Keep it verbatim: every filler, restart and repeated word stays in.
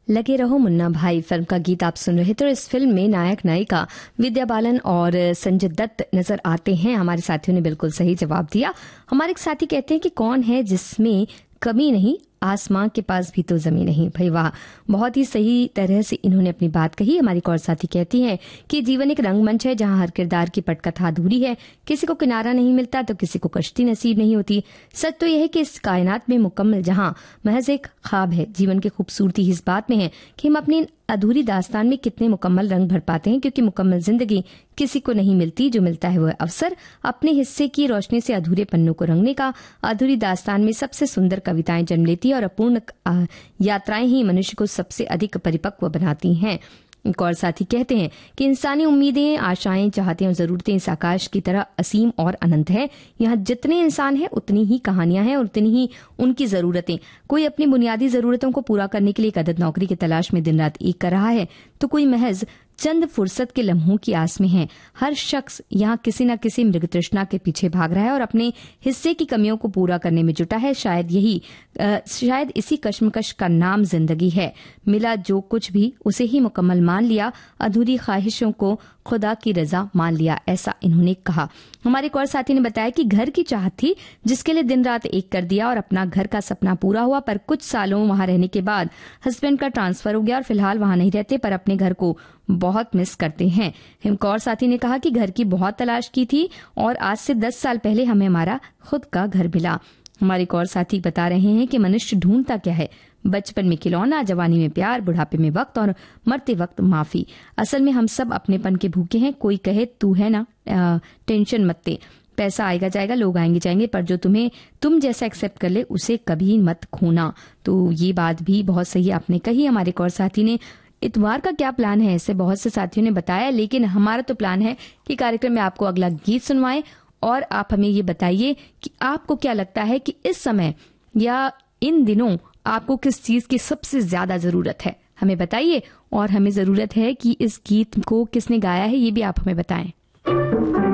लगे रहो मुन्ना भाई फिल्म का गीत आप सुन रहे थे। इस फिल्म में नायक नायिका विद्या बालन और संजय दत्त नजर आते हैं। हमारे साथियों ने बिल्कुल सही जवाब दिया। हमारे एक साथी कहते हैं कि कौन है जिसमें कमी नहीं, आसमां के पास भी तो जमीन नहीं। भाई वाह, बहुत ही सही तरह से इन्होंने अपनी बात कही। हमारी एक और साथी कहती हैं कि जीवन एक रंगमंच है जहां हर किरदार की पटकथा अधूरी है। किसी को किनारा नहीं मिलता तो किसी को कश्ती नसीब नहीं होती। सच तो यह है कि इस कायनात में मुकम्मल जहां महज एक ख्वाब है। जीवन की खूबसूरती इस बात में है कि हम अपनी अधूरी दास्तान में कितने मुकम्मल रंग भर पाते हैं, क्योंकि मुकम्मल जिंदगी किसी को नहीं मिलती। जो मिलता है वह अवसर अपने हिस्से की रोशनी से अधूरे पन्नों को रंगने का। अधूरी दास्तान में सबसे सुंदर कविताएं जन्म लेती है और अपूर्ण यात्राएं ही मनुष्य को सबसे अधिक परिपक्व बनाती हैं। एक और साथी कहते हैं कि इंसानी उम्मीदें, आशाएं, चाहतें और जरूरतें इस आकाश की तरह असीम और अनंत है। यहाँ जितने इंसान हैं उतनी ही कहानियां हैं और उतनी ही उनकी जरूरतें। कोई अपनी बुनियादी जरूरतों को पूरा करने के लिए एक अदद नौकरी की तलाश में दिन रात एक कर रहा है, तो कोई महज चंद फुर्सत के लम्हों की आस में है। हर शख्स यहाँ किसी न किसी मृग तृष्णा के पीछे भाग रहा है और अपने हिस्से की कमियों को पूरा करने में जुटा है। शायद यही आ, शायद इसी कश्मकश का नाम जिंदगी है। मिला जो कुछ भी उसे ही मुकम्मल मान लिया, अधूरी ख्वाहिशों को खुदा की रजा मान लिया, ऐसा इन्होंने कहा। हमारे एक और साथी ने बताया कि घर की चाहत थी जिसके लिए दिन रात एक कर दिया और अपना घर का सपना पूरा हुआ, पर कुछ सालों वहां रहने के बाद हस्बैंड का ट्रांसफर हो गया और फिलहाल वहां नहीं रहते, पर अपने घर को बहुत मिस करते हैं। एक और साथी ने कहा कि घर की बहुत तलाश की थी और आज से दस साल पहले हमें हमारा खुद का घर मिला। हमारे एक और साथी बता रहे हैं कि मनुष्य ढूंढता क्या है, बचपन में खिलौना, जवानी में प्यार, बुढ़ापे में वक्त और मरते वक्त माफी। असल में हम सब अपनेपन के भूखे हैं। कोई कहे तू है ना, आ, टेंशन मत ले, पैसा आएगा जाएगा, लोग आएंगे जाएंगे, पर जो तुम्हें तुम जैसा एक्सेप्ट कर ले उसे कभी मत खोना। तो ये बात भी बहुत सही आपने कही। हमारे एक और साथी ने इतवार का क्या प्लान है, इससे बहुत से साथियों ने बताया, लेकिन हमारा तो प्लान है कि कार्यक्रम में आपको अगला गीत सुनवाएं और आप हमें ये बताइए कि आपको क्या लगता है कि इस समय या इन दिनों आपको किस चीज की सबसे ज्यादा जरूरत है। हमें बताइए और हमें जरूरत है कि इस गीत को किसने गाया है ये भी आप हमें बताएं।